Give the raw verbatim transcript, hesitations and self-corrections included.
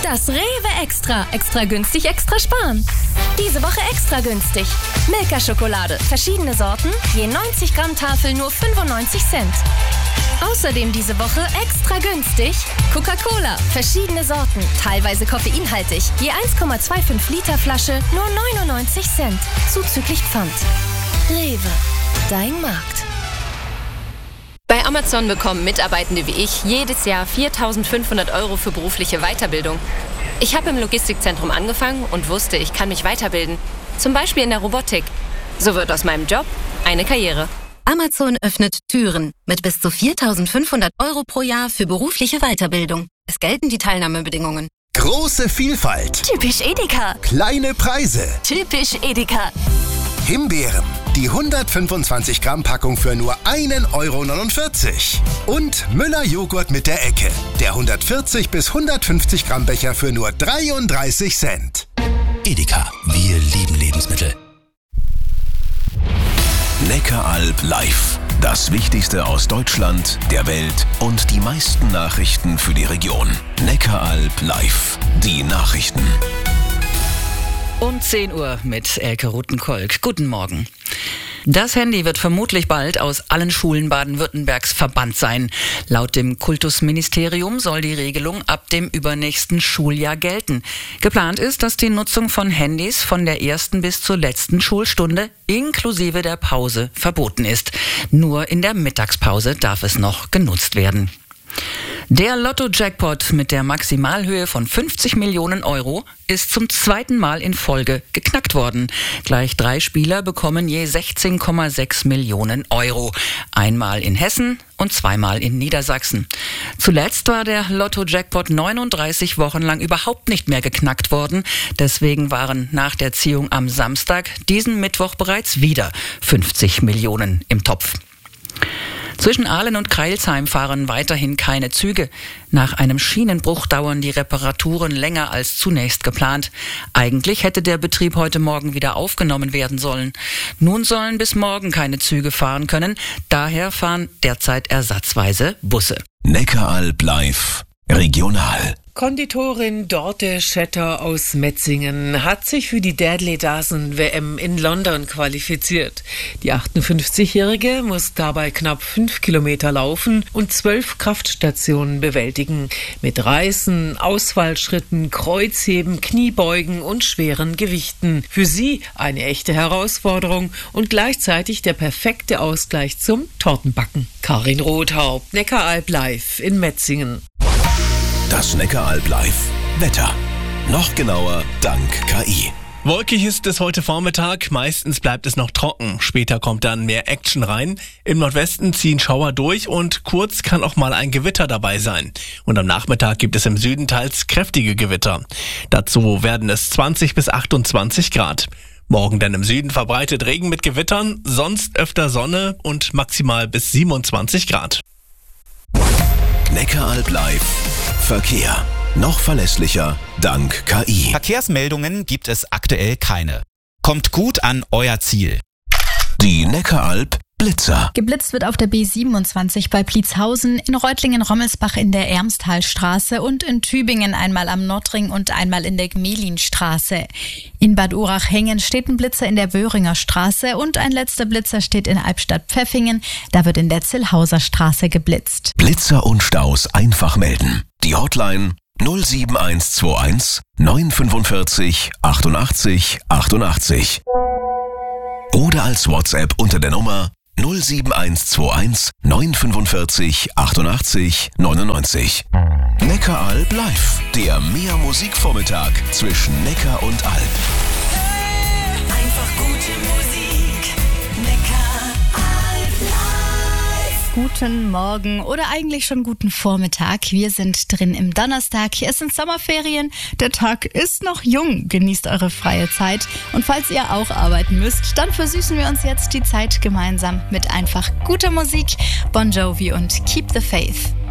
Das Rewe Extra. Extra günstig, extra sparen. Diese Woche extra günstig. Milka-Schokolade. Verschiedene Sorten. Je neunzig Gramm Tafel nur fünfundneunzig Cent. Außerdem diese Woche extra günstig. Coca-Cola. Verschiedene Sorten. Teilweise koffeinhaltig. Je eins Komma fünfundzwanzig Liter Flasche nur neunundneunzig Cent. Zuzüglich Pfand. Rewe. Dein Markt. Bei Amazon bekommen Mitarbeitende wie ich jedes Jahr viertausendfünfhundert Euro für berufliche Weiterbildung. Ich habe im Logistikzentrum angefangen und wusste, ich kann mich weiterbilden. Zum Beispiel in der Robotik. So wird aus meinem Job eine Karriere. Amazon öffnet Türen mit bis zu viertausendfünfhundert Euro pro Jahr für berufliche Weiterbildung. Es gelten die Teilnahmebedingungen. Große Vielfalt. Typisch Edeka. Kleine Preise. Typisch Edeka. Himbeeren. Die hundertfünfundzwanzig Gramm Packung für nur ein Euro neunundvierzig. Und Müller Joghurt mit der Ecke. Der hundertvierzig bis hundertfünfzig Gramm Becher für nur dreiunddreißig Cent. Edeka. Wir lieben Lebensmittel. Neckaralb live. Das Wichtigste aus Deutschland, der Welt und die meisten Nachrichten für die Region. Neckaralb live. Die Nachrichten. Um zehn Uhr mit Elke Rutenkolk. Guten Morgen. Das Handy wird vermutlich bald aus allen Schulen Baden-Württembergs verbannt sein. Laut dem Kultusministerium soll die Regelung ab dem übernächsten Schuljahr gelten. Geplant ist, dass die Nutzung von Handys von der ersten bis zur letzten Schulstunde inklusive der Pause verboten ist. Nur in der Mittagspause darf es noch genutzt werden. Der Lotto-Jackpot mit der Maximalhöhe von fünfzig Millionen Euro ist zum zweiten Mal in Folge geknackt worden. Gleich drei Spieler bekommen je sechzehn Komma sechs Millionen Euro. Einmal in Hessen und zweimal in Niedersachsen. Zuletzt war der Lotto-Jackpot neununddreißig Wochen lang überhaupt nicht mehr geknackt worden. Deswegen waren nach der Ziehung am Samstag diesen Mittwoch bereits wieder fünfzig Millionen im Topf. Zwischen Aalen und Crailsheim fahren weiterhin keine Züge. Nach einem Schienenbruch dauern die Reparaturen länger als zunächst geplant. Eigentlich hätte der Betrieb heute Morgen wieder aufgenommen werden sollen. Nun sollen bis morgen keine Züge fahren können. Daher fahren derzeit ersatzweise Busse. Neckaralb live. Regional. Konditorin Dorte Schetter aus Metzingen hat sich für die Deadly Dozen W M in London qualifiziert. Die achtundfünfzigjährige muss dabei knapp fünf Kilometer laufen und zwölf Kraftstationen bewältigen. Mit Reißen, Ausfallschritten, Kreuzheben, Kniebeugen und schweren Gewichten. Für sie eine echte Herausforderung und gleichzeitig der perfekte Ausgleich zum Tortenbacken. Karin Rothaupt, Neckaralb live in Metzingen. Das Neckaralb live. Wetter. Noch genauer dank K I. Wolkig ist es heute Vormittag, meistens bleibt es noch trocken. Später kommt dann mehr Action rein. Im Nordwesten ziehen Schauer durch und kurz kann auch mal ein Gewitter dabei sein. Und am Nachmittag gibt es im Süden teils kräftige Gewitter. Dazu werden es zwanzig bis achtundzwanzig Grad. Morgen dann im Süden verbreitet Regen mit Gewittern, sonst öfter Sonne und maximal bis siebenundzwanzig Grad. Neckaralb live. Verkehr. Noch verlässlicher dank K I. Verkehrsmeldungen gibt es aktuell keine. Kommt gut an euer Ziel. Die Neckaralb Blitzer. Geblitzt wird auf der B siebenundzwanzig bei Pliezhausen, in Reutlingen-Rommelsbach in der Ermstalstraße und in Tübingen einmal am Nordring und einmal in der Gmelinstraße. In Bad Urach-Hengen steht ein Blitzer in der Wöhringer Straße und ein letzter Blitzer steht in Albstadt-Pfeffingen. Da wird in der Zillhauser Straße geblitzt. Blitzer und Staus einfach melden. Die Hotline null sieben eins zwei eins neun fünf achtundachtzig achtundachtzig. Oder als WhatsApp unter der Nummer null sieben eins zwei eins neun fünf achtundachtzig neunundneunzig. Neckaralb live. Der Mehr-Musik-Vormittag zwischen Neckar und Alb. Einfach gute Musik. Neckaralb live. Guten Morgen oder eigentlich schon guten Vormittag. Wir sind drin im Donnerstag. Es sind Sommerferien. Der Tag ist noch jung. Genießt eure freie Zeit. Und falls ihr auch arbeiten müsst, dann versüßen wir uns jetzt die Zeit gemeinsam mit einfach guter Musik. Bon Jovi und Keep the Faith.